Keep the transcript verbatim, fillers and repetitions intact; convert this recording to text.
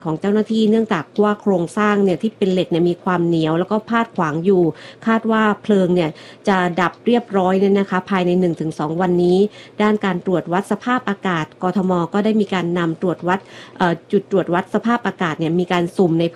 ของเจ้าหน้าที่เนื่องจากว่าโครงสร้างเนี่ยที่เป็นเหล็กเนี่ยมีความเหนียวแล้วก็พาดขวางอยู่คาดว่าเพลิงเนี่ยจะดับเรียบร้อยเนี่ยนะคะภายใน หนึ่งถึงสอง วันนี้ด้านการตรวจวัดสภาพอากาศกทม.ก็ได้มีการนำตรวจวัดจุดตรวจวัดสภาพอากาศเนี่ยมีการสุ่มใน